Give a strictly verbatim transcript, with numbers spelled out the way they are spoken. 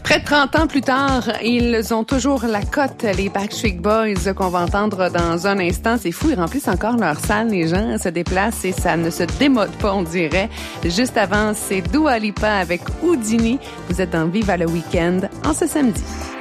Près de trente ans plus tard, ils ont toujours la cote, les Backstreet Boys, qu'on va entendre dans un instant. C'est fou, ils remplissent encore leur salle, les gens se déplacent et ça ne se démode pas, on dirait. Juste avant, c'est Dua Lipa avec Houdini. Vous êtes dans Viva le Week-end en ce samedi.